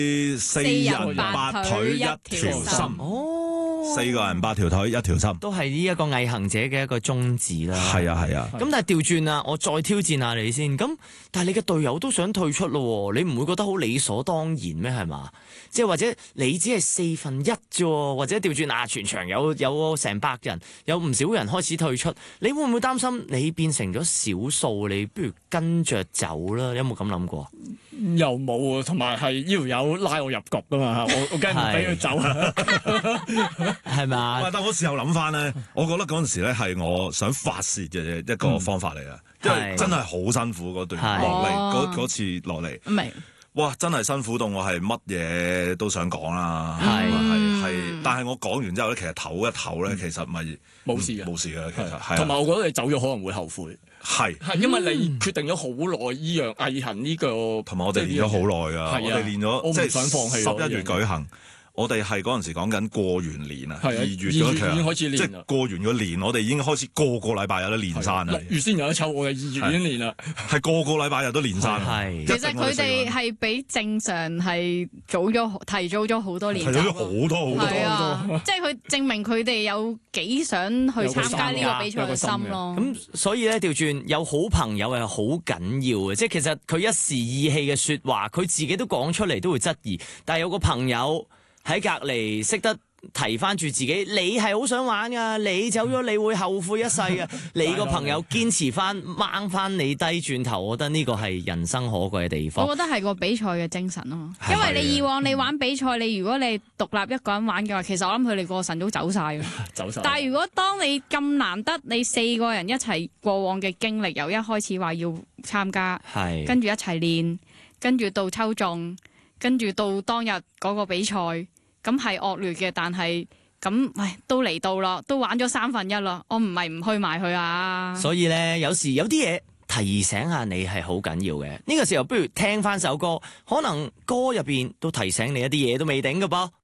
四人八腿一條心。4個人8條腿一條心， 都係呢一個毅行者嘅一個宗旨啦。 係啊係啊。 咁但係調轉啊，我再挑戰下你先。咁但係你嘅隊友都想退出咯，你唔會覺得好理所當然咩？係嘛？即係或者你只係1/4啫，或者調轉啊，全場有成100人，有唔少人開始退出，你會唔會擔心你變成咗少數？你不如跟着走啦，有冇咁諗過？ 又冇啊，同埋係呢條友拉我入局噶嘛，我梗係唔俾佢走啊， 係嘛？ 但我事後諗翻咧，我覺得嗰陣時咧係我想發泄嘅一個方法嚟啊，因為真係好辛苦嗰段落嚟，嗰次落嚟， 明哇，真係辛苦到我係乜嘢都想講啦，係，但係我講完之後咧，其實唞一唞咧，其實咪冇事嘅， 冇事嘅，其實係。 同埋我覺得你走咗可能會後悔。係因為你決定咗好耐依樣毅行呢個，同埋我哋練咗好耐啊！我哋練咗，即係想放棄 11月舉行。我哋係嗰陣時講緊過完年啊，2月已經開始練， 即係過完個年，我哋已經開始個禮拜有得練山啦。 6月先有得抽，我哋2月已經練啦， 係個禮拜有得練山。 係，其實佢哋係比正常係提早咗好多年， 提早咗好多， 即係佢證明佢哋有幾想去參加呢個比賽嘅心咯。 咁所以咧調轉有好朋友係好緊要嘅，即係其實佢一時意氣嘅說話，佢自己都講出嚟都會質疑，但係有個朋友喺隔離識得提翻住自己，你係好想玩噶，你走咗你會後悔一世噶。你個朋友堅持翻掹翻你低轉頭，我覺得呢個係人生可貴嘅地方。 我覺得係個比賽嘅精神啊嘛，因為你以往你玩比賽，你如果你獨立一個人玩嘅話，其實我諗佢哋個神都走晒嘅。但係如果當你咁難得，你4個人一齊過往嘅經歷，由一開始話要參加，跟住一齊練，跟住到抽中，跟住到當日嗰個比賽，咁係惡劣嘅，但係咁，喂，都嚟到啦，都玩咗1/3啦，我唔係唔去埋佢啊！ 所以咧，有時有啲嘢提醒下你係好緊要嘅。呢個時候不如聽翻首歌，可能歌入邊都提醒你一啲嘢都未定㗎噃。